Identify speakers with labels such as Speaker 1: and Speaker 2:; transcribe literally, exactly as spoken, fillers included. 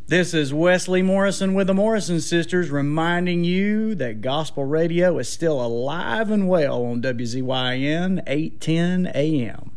Speaker 1: This is Wesley Morrison with the Morrison Sisters reminding you that gospel radio is still alive and well on W Z Y N eight ten A M.